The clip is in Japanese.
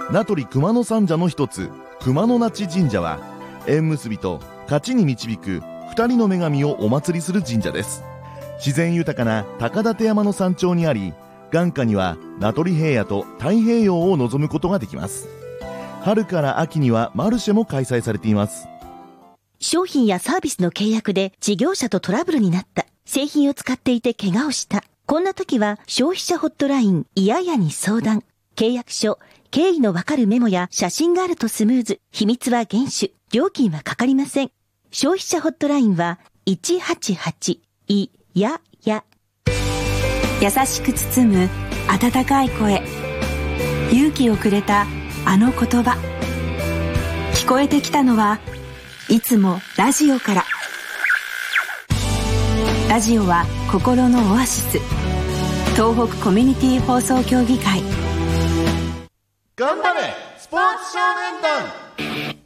名取熊野三社の一つ熊野那智神社は、縁結びと勝ちに導く二人の女神をお祭りする神社です。自然豊かな高立山の山頂にあり、眼下には名取平野と太平洋を望むことができます。春から秋にはマルシェも開催されています。 商品やサービスの契約で事業者とトラブルになった。製品を使っていて怪我をした。こんな時は消費者ホットラインいややに相談。契約書、経緯のわかるメモや写真があるとスムーズ。秘密は厳守。料金はかかりません。消費者ホットラインは188いやや。 優しく包む温かい声。勇気をくれたあの言葉。聞こえてきたのはいつもラジオから。ラジオは心のオアシス。東北コミュニティ放送協議会。 頑張れスポーツ少年団。